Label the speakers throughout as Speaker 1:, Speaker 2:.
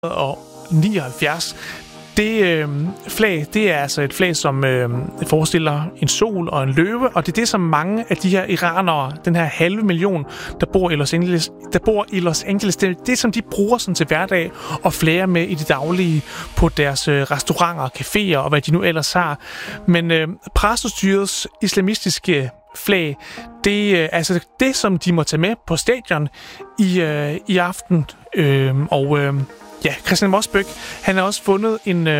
Speaker 1: 1979. Det flag, det er altså et flag, som forestiller en sol og en løve, og det er det, som mange af de her iranere, den her 500.000, der bor i Los Angeles, det er det, som de bruger sådan til hverdag og flager med i det daglige på deres restauranter, caféer og hvad de nu ellers har. Men præstestyrets islamistiske flag, det er altså det, som de må tage med på stadion i aften. Christian Mosbøk, han har også fundet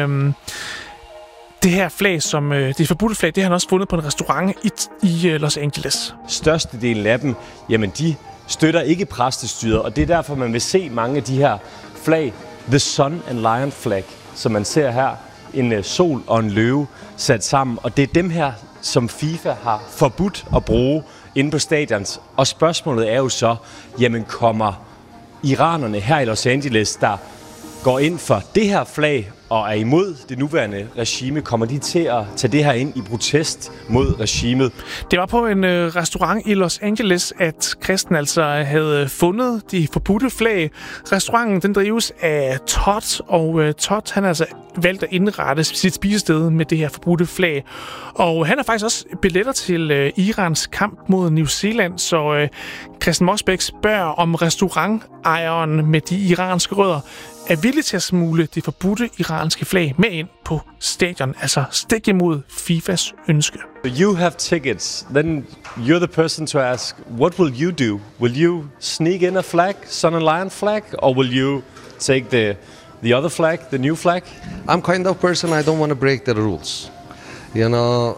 Speaker 1: det her flag, som det forbudte flag, det har han også fundet på en restaurant i Los Angeles.
Speaker 2: Størstedelen af dem, jamen de støtter ikke præstestyret, og det er derfor, man vil se mange af de her flag, The Sun and Lion flag, som man ser her, en sol og en løve sat sammen, og det er dem her, som FIFA har forbudt at bruge inde på stadions. Og spørgsmålet er jo så, jamen kommer iranerne her i Los Angeles, der går ind for det her flag og er imod det nuværende regime, kommer de til at tage det her ind i protest mod regimet?
Speaker 1: Det var på en restaurant i Los Angeles, at Christen altså havde fundet de forbudte flag. Restauranten, den drives af Todd, og Todd, han har altså valgt at indrette sit spisested med det her forbudte flag. Og han har faktisk også billetter til Irans kamp mod New Zealand, så Christian Mosbæk spørger, om restaurantejeren med de iranske rødder er villig til at smule det forbudte iranske flag med ind på stadion, altså stik imod FIFAs ønske.
Speaker 2: You have tickets, then you're the person to ask, what will you do? Will you sneak in a flag, Sun and Lion flag, or will you take the other flag, the new flag?
Speaker 3: I'm kind of person, I don't want to break the rules. You know,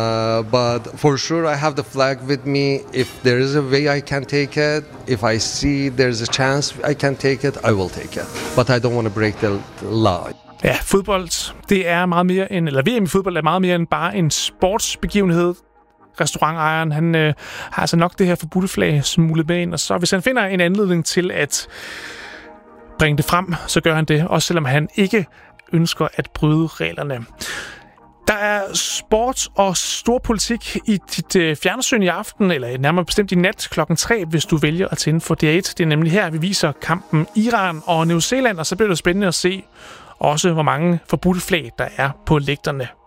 Speaker 3: but for sure I have the flag with me. If there is a way I can take it, if I see there's a chance I can take it, I will take it. But I don't want to break the law.
Speaker 1: Ja, fodbold, det er meget mere end, eller VM i fodbold er meget mere end bare en sportsbegivenhed. Restaurantejeren, han har altså nok det her forbudte flag smuglet med ind, og så hvis han finder en anledning til at bringe det frem, så gør han det, også selvom han ikke ønsker at bryde reglerne. Der er sport og storpolitik i dit fjernsyn i aften, eller nærmere bestemt i nat 3:00, hvis du vælger at tænde for DR1. Det er nemlig her, vi viser kampen Iran og New Zealand, og så bliver det spændende at se også, hvor mange forbudte flag der er på lægterne.